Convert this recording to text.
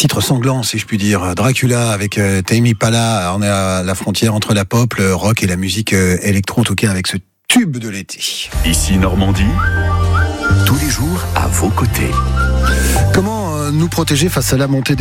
titre sanglant, si je puis dire. Dracula avec Tame Impala. On est à la frontière entre la pop, le rock et la musique électro, en tout cas avec ce tube de l'été. Ici Normandie, tous les jours à vos côtés. Comment nous protéger face à la montée des eaux ?